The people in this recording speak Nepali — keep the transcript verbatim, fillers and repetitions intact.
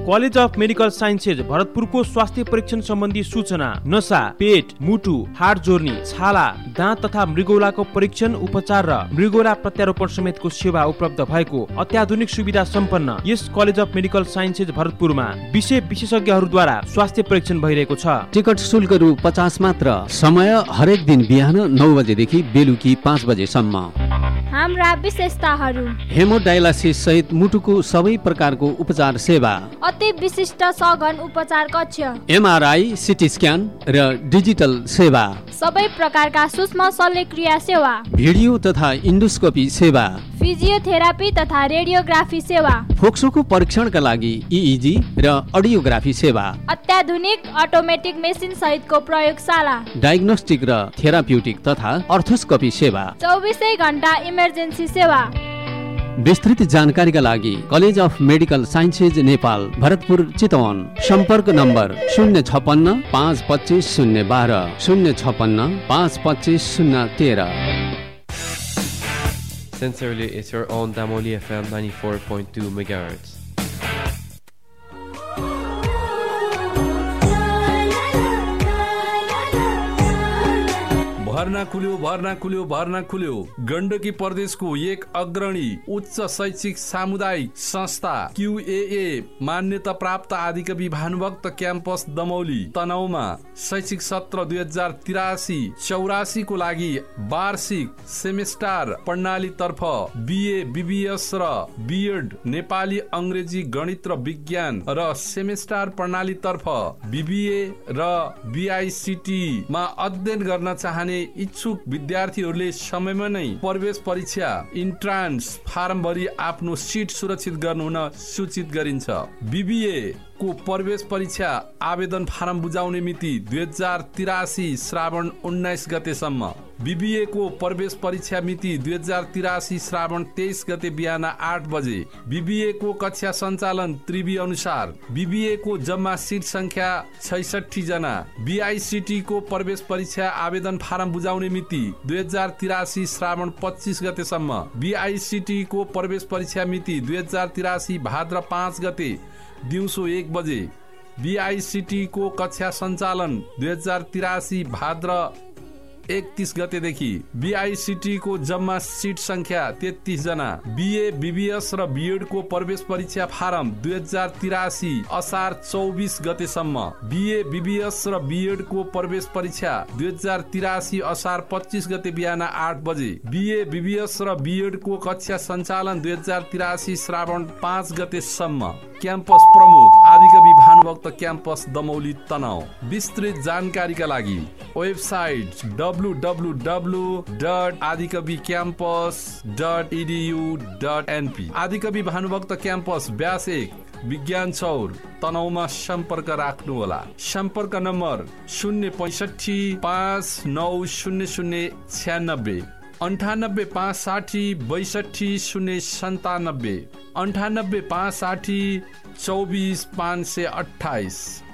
कलेज अफ मेडिकल साइन्सेज भरतपुरको स्वास्थ्य परीक्षण सम्बन्धी सूचना, नसा, पेट, मुटु, हाड जोर्नी, छाला, दाँत तथा मृगौलाको परीक्षण, उपचार र मृगौला प्रत्यारोपण समेतको सेवा उपलब्ध भएको अत्याधुनिक सुविधा सम्पन्न यस कलेज अफ मेडिकल साइन्सेज भरतपुरमा विषय विशेषज्ञहरूद्वारा स्वास्थ्य परीक्षण भइरहेको छ। टिकट शुल्क रु पचास मात्र। समय हरेक दिन बिहान नौ बजेदेखि बेलुकी पाँच बजेसम्म। हाम्रा विशेषताहरू: हेमोडायलासिस सहित मुटुको सबै प्रकारको उपचार सेवा, अति विशिष्ट सघन उपचार कक्ष, एमआरआई, सिटी स्क्यान र डिजिटल सेवा, सबै प्रकारका सूक्ष्म शल्यक्रिया सेवा, भिडियो तथा इन्डोस्कोपी सेवा, फिजियोथेरापी तथा रेडियोग्राफी सेवा, फोक्सोको परीक्षणका लागि इइजी र अडियोग्राफी सेवा, अत्याधुनिक अटोमेटिक मेसिन सहितको प्रयोगशाला, डायग्नोस्टिक र थेराप्युटिक तथा अर्थोस्कोपी सेवा, चौबिसै घण्टा इमर्जेन्सी सेवा। विस्तृत जानकारीका लागि college of medical sciences Nepal, Bharatpur, Chitwan. सम्पर्क नम्बर शून्य छपन्न पाँच पच्चिस शून्य बाह्र, शून्य छपन्न पाँच पच्चिस शून्य तेह्र। Sincerely, it's your own Damoli F M ninety-four point two megahertz. भर्ना खुल्यो भर्ना खुल्यो भर्ना खुल्यो गण्डकी प्रदेशको एक अग्रणी उच्च शैक्षिक सामुदायिक संस्था क्यूएए मान्यता प्राप्त आदिकवि भानुभक्त क्याम्पस दमौली तनहुमा शैक्षिक सत्र दुई हजार तिरासी चौरासी को लागि वार्षिक सेमेस्टर प्रणाली तर्फ बीए बीबीएस र बीएड नेपाली अंग्रेजी गणित र विज्ञान र सेमेस्टर प्रणाली तर्फ बीबीए र बीआईसीटी मा अध्ययन गर्न चाहने इच्छुक विद्यार्थीहरूले समयमा नै प्रवेश परीक्षा इन्ट्रान्स फारम भरी आफ्नो सिट सुरक्षित गर्नु हुन सूचित गरिन्छ। बीबीए को प्रवेश परीक्षा आवेदन फारम बुझाउने मिति दुई हजार तिरासी श्रावण उन्नाइस गतेसम्म। बीबीए को प्रवेश परीक्षा मिति दुई हजार तिरासी श्रावण तेइस गते बिहान आठ बजे। बीबीए को कक्षा सञ्चालन त्रिवी अनुसार। बीबीए को जम्मा सिट संख्या छैसठी जना। बीआईसीटी को प्रवेश परीक्षा आवेदन फारम बुझाउने मिति दुई हजार तिरासी श्रावण पच्चीस गतेसम्म। बीआईसीटी को प्रवेश परीक्षा मिति दुई हजार तिरासी भाद्र पाँच गते दिउँसो एक बजे। बीआईसीटी को कक्षा सञ्चालन दुई हजार तिरासी भाद्र एकतीस गतेदेखि। बीआईसीटी को जम्मा सीट संख्या तेत्तीस जना। बीए बीबीएस र बीएड को प्रवेश परीक्षा फारम दुई हजार तिरासी असार चौबीस गतेसम्म। बीए बीबीएस र बीएड को प्रवेश परीक्षा दुई हजार तिरासी असार पच्चीस गते बिहान आठ बजे। बीए बीबीएस र बीएड को कक्षा सञ्चालन दुई हजार तिरासी श्रावण पाँच गतेसम्म। क्याम्पस प्रमुख आदिकवि भानुभक्त क्याम्पस दमौली तनहुँ। विस्तृत जानकारीका लागि website W W W dot आदिकवि campus dot edu dot NP. आदिकवि भानुभक्त क्याम्पस व्यास एक विज्ञान चौर तनहुँमा सम्पर्क राख्नुहोला। सम्पर्क नम्बर शून्य पैँसठी पाँच नौ शून्य शून्य छ्यानब्बे अन्ठानब्बे पाँच साठी बैसठी शून्य सन्तानब्बे अन्ठानब्बे पाँच साठी चौबिस पाँच सय अठाइस।